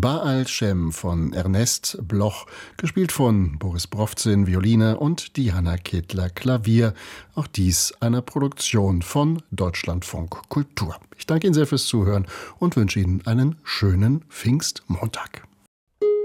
Baal Shem von Ernest Bloch, gespielt von Boris Browzin, Violine und Diana Kedler, Klavier. Auch dies eine Produktion von Deutschlandfunk Kultur. Ich danke Ihnen sehr fürs Zuhören und wünsche Ihnen einen schönen Pfingstmontag.